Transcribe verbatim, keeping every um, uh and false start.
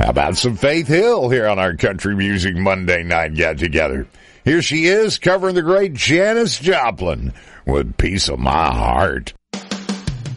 How about some Faith Hill here on our Country Music Monday Night Get-Together? Here she is covering the great Janis Joplin with Piece of My Heart.